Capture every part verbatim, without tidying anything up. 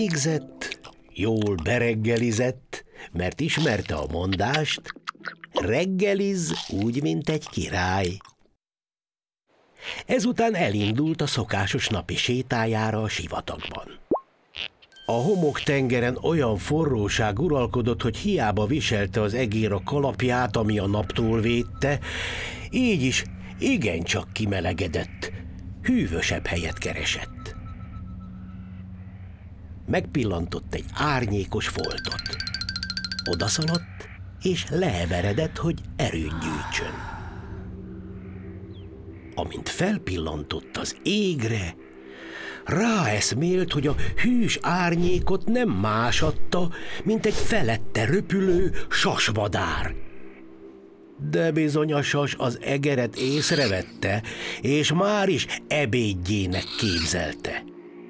Végzett, jól bereggelizett, mert ismerte a mondást, reggeliz úgy, mint egy király. Ezután elindult a szokásos napi sétájára a sivatagban. A homoktengeren olyan forróság uralkodott, hogy hiába viselte az egér a kalapját, ami a naptól védte, így is igencsak kimelegedett, hűvösebb helyet keresett. Megpillantott egy árnyékos foltot. Odaszaladt, és leheveredett, hogy erőt gyűjtsön. Amint felpillantott az égre, ráeszmélt, hogy a hűs árnyékot nem más adta, mint egy felette röpülő sasmadár. De bizony a sas az egeret észrevette, és már is ebédjének képzelte.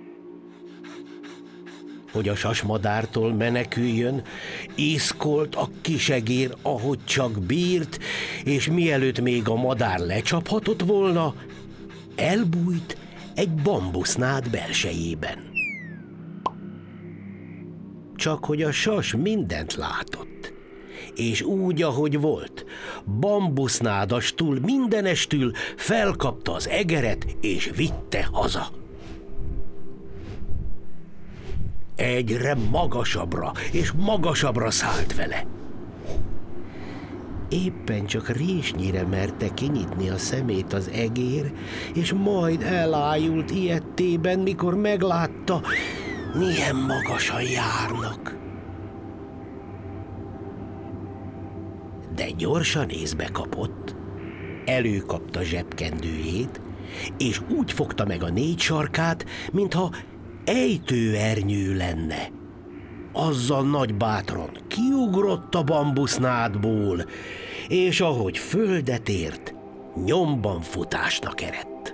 Hogy a sasmadártól meneküljön, iszkolt a kisegér, ahogy csak bírt, és mielőtt még a madár lecsaphatott volna, elbújt egy bambusznád belsejében. Csak hogy a sas mindent látott, és úgy, ahogy volt, bambusznádas-túl mindenestül felkapta az egeret, és vitte haza. Egyre magasabbra és magasabbra szállt vele. Éppen csak résnyire merte kinyitni a szemét az egér, és majd elájult ijedtében, mikor meglátta, milyen magasan járnak. De gyorsan észbe kapott, előkapta zsebkendőjét, és úgy fogta meg a négy sarkát, mintha ejtőernyő lenne. Azzal nagy bátran kiugrott a bambusznádból, és ahogy földet ért, nyomban futásnak eredt.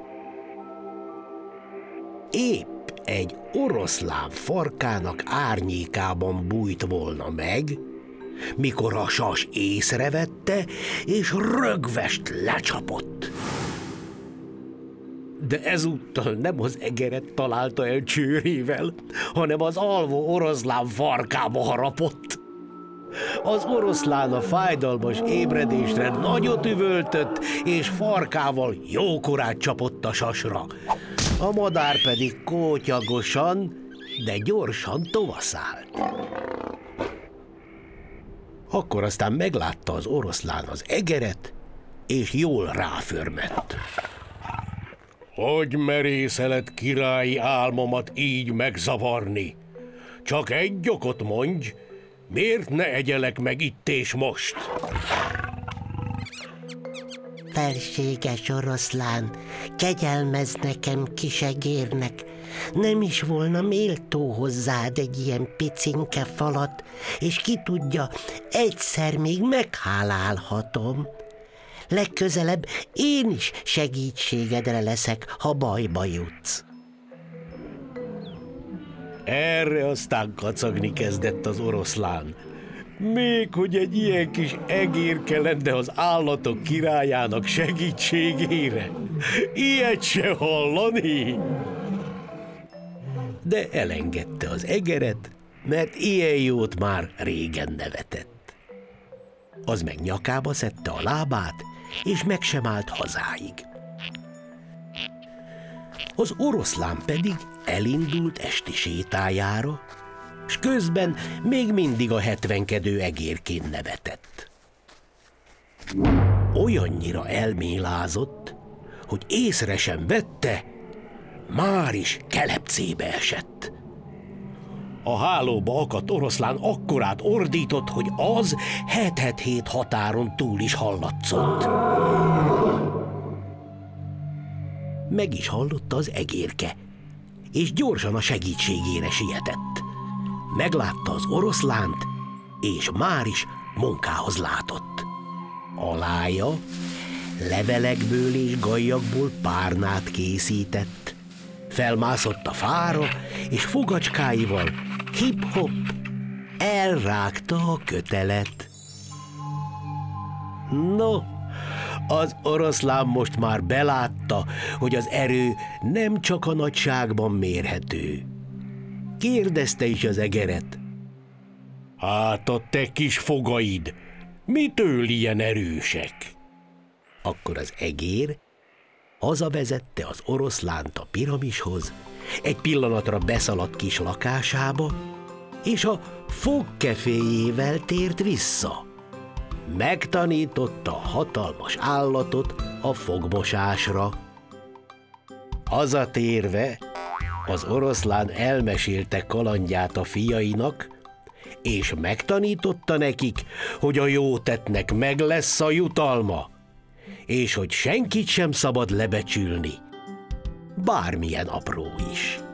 Épp egy oroszlán farkának árnyékában bújt volna meg, mikor a sas észrevette, és rögvest lecsapott. De ezúttal nem az egeret találta el csőrével, hanem az alvó oroszlán farkába harapott. Az oroszlán a fájdalmas ébredésre nagyot üvöltött, és farkával jókorát csapott a sasra. A madár pedig kótyagosan, de gyorsan tovaszállt. Akkor aztán meglátta az oroszlán az egeret, és jól ráförmett. Hogy merészeled királyi álmomat így megzavarni? Csak egy okot mondj, miért ne egyelek meg itt és most? Felséges oroszlán, kegyelmezz nekem, kisegérnek. Nem is volna méltó hozzád egy ilyen picinke falat, és ki tudja, egyszer még meghálálhatom. Legközelebb én is segítségedre leszek, ha bajba jutsz. Erre aztán kacagni kezdett az oroszlán. Még hogy egy ilyen kis egérke lenne az állatok királyának segítségére. Ilyet se hallani! De elengedte az egeret, mert ilyen jót már régen nevetett. Az meg nyakába szedte a lábát, és meg sem állt hazáig. Az oroszlán pedig elindult esti sétájára, s közben még mindig a hetvenkedő egérkén nevetett. Olyannyira elmélázott, hogy észre sem vette, már is kelepcébe esett. A hálóba akadt oroszlán akkorát ordított, hogy az het-het-hét határon túl is hallatszott. Meg is hallotta az egérke, és gyorsan a segítségére sietett. Meglátta az oroszlánt, és már is munkához látott. Alája levelekből és gallyakból párnát készített. Felmászott a fára, és fogacskáival hip-hop elrágta a kötelet. No, az oroszlán most már belátta, hogy az erő nem csak a nagyságban mérhető, kérdezte is az egeret. Hát a te kis fogaid, mitől ilyen erősek? Akkor az egér hazavezette az oroszlánt a piramishoz, egy pillanatra beszaladt kis lakásába, és a fogkeféjével tért vissza. Megtanította a hatalmas állatot a fogmosásra. Hazatérve, az oroszlán elmesélte kalandját a fiainak, és megtanította nekik, hogy a jó tettnek meg lesz a jutalma, és hogy senkit sem szabad lebecsülni, bármilyen apró is.